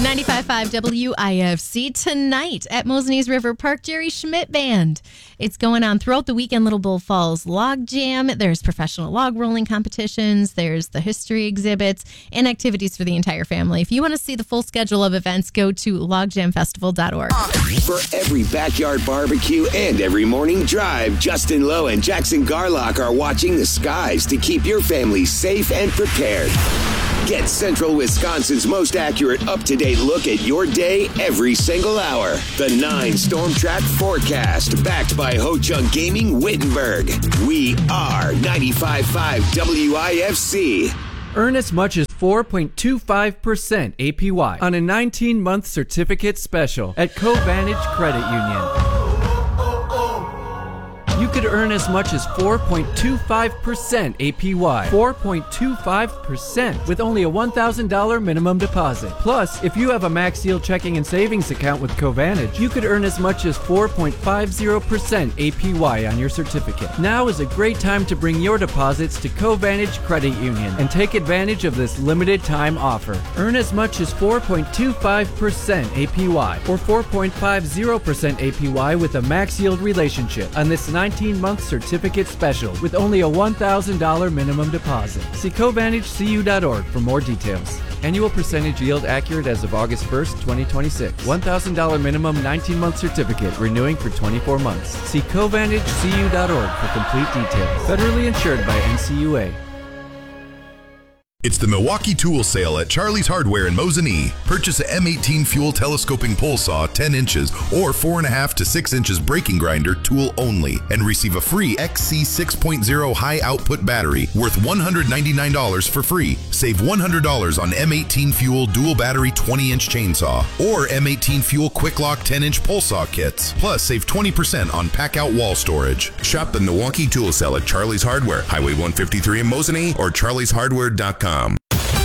95.5 WIFC tonight at Mosinee River Park, Jerry Schmidt Band. It's going on throughout the weekend. Little Bull Falls Log Jam. There's professional log rolling competitions. There's the history exhibits and activities for the entire family. If you want to see the full schedule of events, go to logjamfestival.org. For every backyard barbecue and every morning drive, Justin Lowe and Jackson Garlock are watching the skies to keep your family safe and prepared. Get Central Wisconsin's most accurate, up-to-date look at your day every single hour. The 9 Storm Track Forecast, backed by Ho-Chunk Gaming Wittenberg. We are 95.5 WIFC. Earn as much as 4.25% APY on a 19-month certificate special at Covantage Credit Union. You could earn as much as 4.25% APY. 4.25% with only a $1,000 minimum deposit. Plus, if you have a Max Yield checking and savings account with Covantage, you could earn as much as 4.50% APY on your certificate. Now is a great time to bring your deposits to Covantage Credit Union and take advantage of this limited time offer. Earn as much as 4.25% APY or 4.50% APY with a Max Yield relationship on this 19-month certificate special with only a $1,000 minimum deposit. See CovantageCU.org for more details. Annual percentage yield accurate as of August 1st, 2026. $1,000 minimum 19-month certificate renewing for 24 months. See CovantageCU.org for complete details. Federally insured by NCUA. It's the Milwaukee Tool Sale at Charlie's Hardware in Mosinee. Purchase a M18 fuel telescoping pole saw 10 inches or 4.5 to 6 inches braking grinder tool only and receive a free XC 6.0 high output battery worth $199 for free. Save $100 on M18 fuel dual battery 20-inch chainsaw or M18 fuel quick lock 10-inch pole saw kits. Plus, save 20% on pack-out wall storage. Shop the Milwaukee Tool Sale at Charlie's Hardware, Highway 153 in Mosinee or charlieshardware.com.